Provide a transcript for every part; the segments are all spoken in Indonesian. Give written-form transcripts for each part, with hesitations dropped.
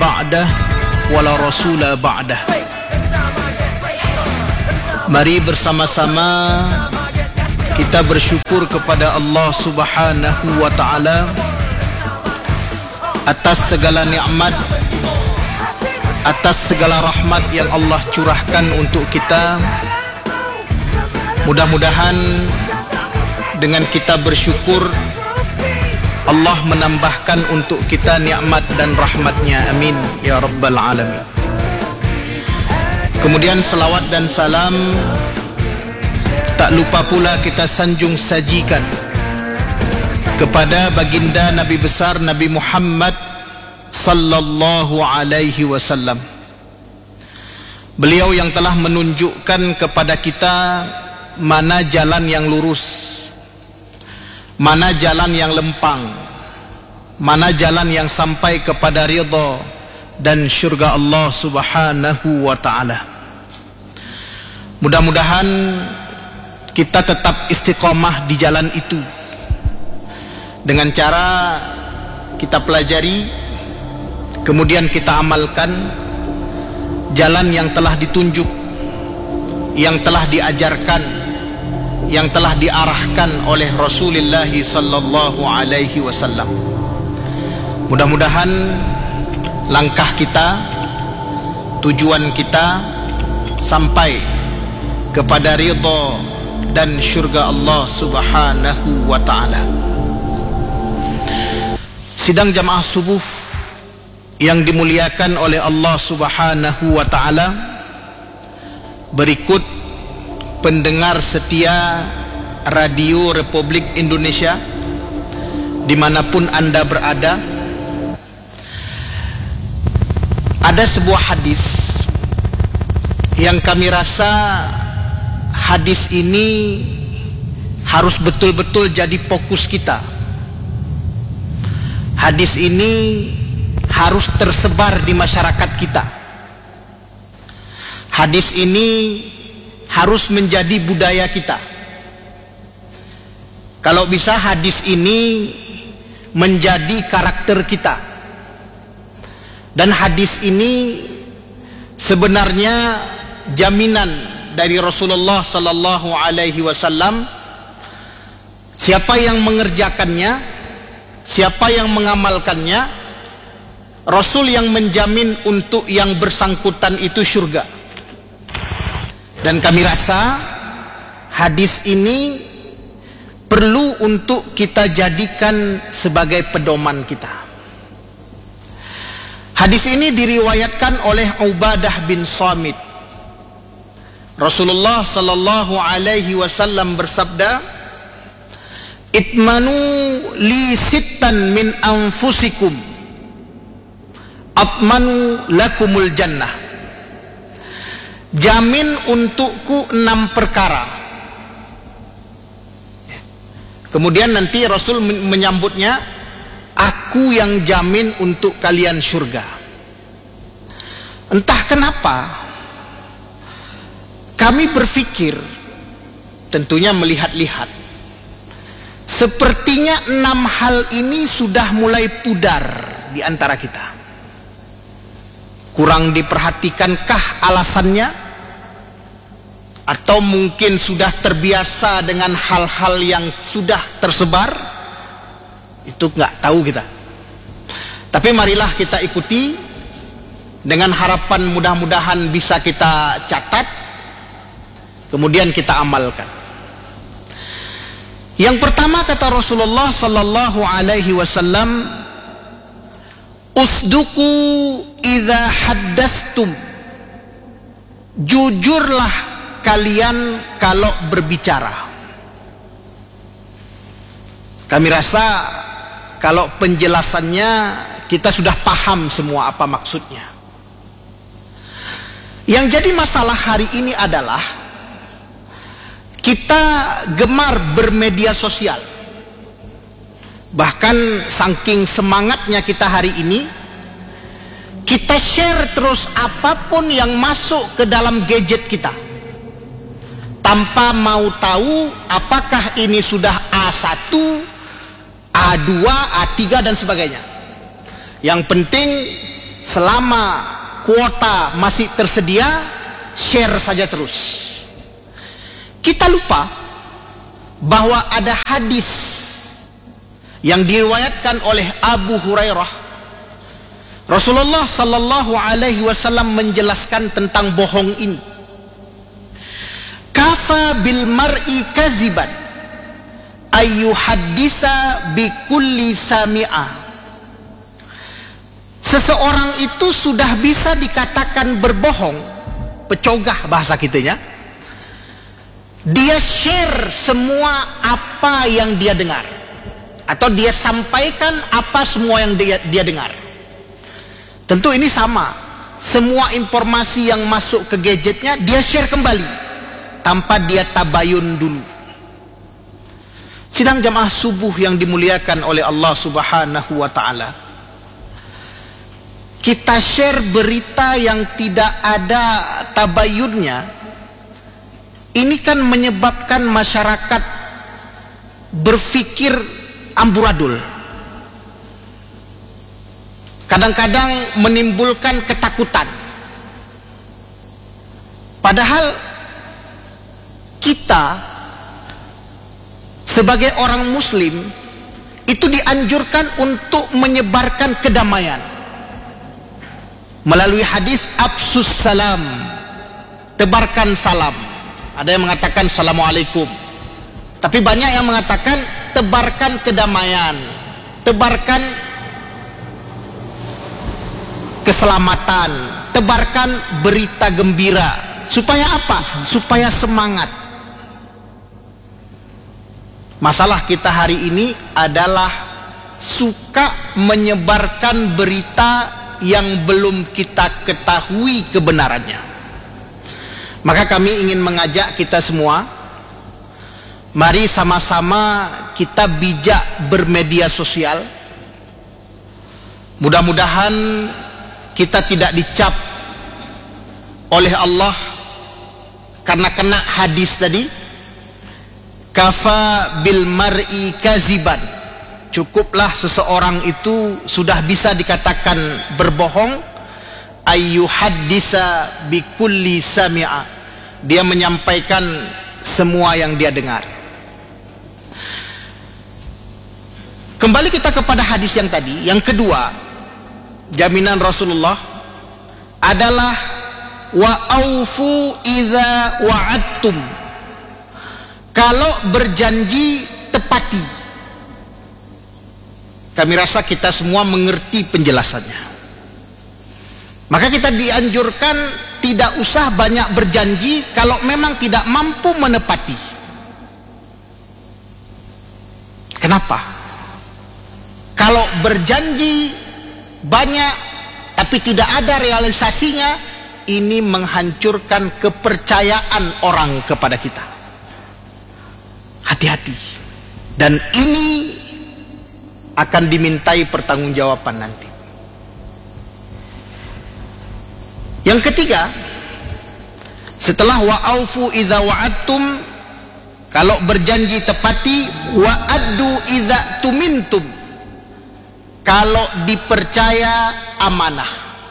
ba'dah wala rasula ba'dah. Mari bersama-sama kita bersyukur kepada Allah Subhanahu wa ta'ala atas segala nikmat, atas segala rahmat yang Allah curahkan untuk kita. Mudah-mudahan dengan kita bersyukur, Allah menambahkan untuk kita nikmat dan rahmatnya. Amin ya rabbal alamin. Kemudian salawat dan salam tak lupa pula kita sanjung sajikan kepada baginda Nabi besar Nabi Muhammad sallallahu alaihi wasallam. Beliau yang telah menunjukkan kepada kita mana jalan yang lurus, mana jalan yang lempang, mana jalan yang sampai kepada ridha dan syurga Allah Subhanahu wa ta'ala. Mudah-mudahan kita tetap istiqomah di jalan itu dengan cara kita pelajari, kemudian kita amalkan jalan yang telah ditunjuk, yang telah diajarkan, yang telah diarahkan oleh Rasulullah sallallahu alaihi wasallam. Mudah-mudahan langkah kita, tujuan kita sampai kepada ridha dan syurga Allah Subhanahu wa ta'ala. Sidang jamaah subuh yang dimuliakan oleh Allah Subhanahu wa ta'ala, berikut pendengar setia Radio Republik Indonesia dimanapun Anda berada, ada sebuah hadis yang kami rasa hadis ini harus betul-betul jadi fokus kita. Hadis ini harus tersebar di masyarakat kita. Hadis ini harus menjadi budaya kita. Kalau bisa hadis ini menjadi karakter kita. Dan hadis ini sebenarnya jaminan dari Rasulullah sallallahu alaihi wasallam. Siapa yang mengerjakannya, siapa yang mengamalkannya, Rasul yang menjamin untuk yang bersangkutan itu syurga. Dan kami rasa hadis ini perlu untuk kita jadikan sebagai pedoman kita. Hadis ini diriwayatkan oleh Ubadah bin Samit. Rasulullah sallallahu alaihi wasallam bersabda, "Itmanu li sittan min anfusikum, atmanu lakumul jannah." Jamin untukku 6 perkara. Kemudian nanti Rasul menyambutnya, aku yang jamin untuk kalian syurga. Entah kenapa kami berpikir, tentunya melihat-lihat, sepertinya 6 hal ini sudah mulai pudar di antara kita. Kurang diperhatikankah alasannya? Atau mungkin sudah terbiasa dengan hal-hal yang sudah tersebar? Itu nggak tahu kita. Tapi marilah kita ikuti dengan harapan mudah-mudahan bisa kita catat, kemudian kita amalkan. Yang pertama kata Rasulullah sallallahu alaihi wasallam, usduku idza haddastum. Jujurlah kalian kalau berbicara. Kami rasa kalau penjelasannya kita sudah paham semua apa maksudnya. Yang jadi masalah hari ini adalah kita gemar bermedia sosial. Bahkan saking semangatnya kita hari ini, kita share terus apapun yang masuk ke dalam gadget kita, tanpa mau tahu apakah ini sudah A1, A2, A3 dan sebagainya. Yang penting selama kuota masih tersedia, share saja terus. Kita lupa bahwa ada hadis yang diriwayatkan oleh Abu Hurairah. Rasulullah sallallahu alaihi wasallam menjelaskan tentang bohong ini. Kafa bil mar'i kaziban ayyuhaddisa bi kulli sami'a. Seseorang itu sudah bisa dikatakan berbohong, pecogah bahasa kitanya. Dia share semua apa yang dia dengar, atau dia sampaikan apa semua yang dia dengar. Tentu ini sama, semua informasi yang masuk ke gadgetnya dia share kembali tanpa dia tabayun dulu. Sidang jamaah subuh yang dimuliakan oleh Allah Subhanahu wa ta'ala, kita share berita yang tidak ada tabayunnya. Ini kan menyebabkan masyarakat berpikir amburadul. Kadang-kadang menimbulkan ketakutan. Padahal kita sebagai orang muslim itu dianjurkan untuk menyebarkan kedamaian. Melalui hadis afsus salam, tebarkan salam. Ada yang mengatakan assalamualaikum, tapi banyak yang mengatakan tebarkan kedamaian, tebarkan keselamatan, tebarkan berita gembira. Supaya apa? Supaya semangat. Masalah kita hari ini adalah suka menyebarkan berita yang belum kita ketahui kebenarannya. Maka kami ingin mengajak kita semua, mari sama-sama kita bijak bermedia sosial. Mudah-mudahan kita tidak dicap oleh Allah karena kena hadis tadi, kafa bil mar'i kaziban. Cukuplah seseorang itu sudah bisa dikatakan berbohong, ayyuhaddisa bikulli sami'a. Dia menyampaikan semua yang dia dengar. Kembali kita kepada hadis yang tadi. Yang kedua, jaminan Rasulullah adalah wa aufu idza wa'adtum. Kalau berjanji tepati. Kami rasa kita semua mengerti penjelasannya. Maka kita dianjurkan tidak usah banyak berjanji kalau memang tidak mampu menepati. Kenapa? Kalau berjanji banyak tapi tidak ada realisasinya, ini menghancurkan kepercayaan orang kepada kita. Hati-hati. Dan ini akan dimintai pertanggungjawaban nanti. Yang ketiga, setelah wa'aufu idza wa'adtum, kalau berjanji tepati, wa'addu idza tumintum, kalau dipercaya amanah.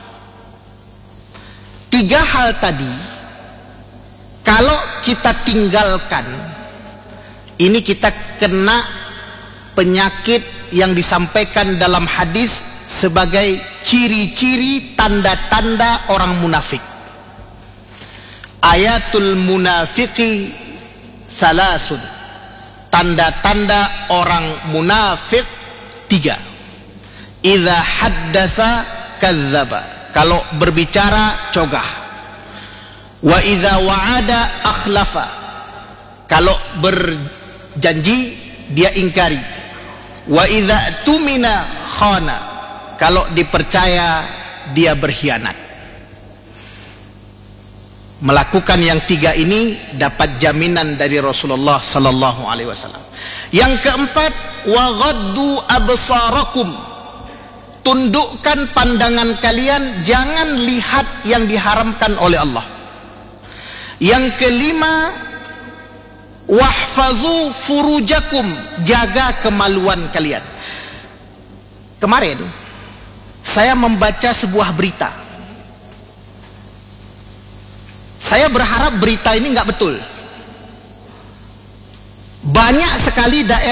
Tiga hal tadi kalau kita tinggalkan, ini kita kena penyakit yang disampaikan dalam hadis sebagai ciri-ciri tanda-tanda orang munafik. Ayatul munafiqi salasun. Tanda-tanda orang munafik tiga. Idza haddatsa kazzaba. Kalau berbicara cogah. Wa idza wa'ada akhlafa. Kalau berjanji dia ingkari. Wa idza tumina khana. Kalau dipercaya dia berkhianat. Melakukan yang tiga ini dapat jaminan dari Rasulullah sallallahu alaihi wasallam. Yang keempat, wa ghaddu absarakum. Tundukkan pandangan kalian, jangan lihat yang diharamkan oleh Allah. Yang kelima, wahfazu furujakum, jaga kemaluan kalian. Kemarin saya membaca sebuah berita. Saya berharap berita ini nggak betul. Banyak sekali daerah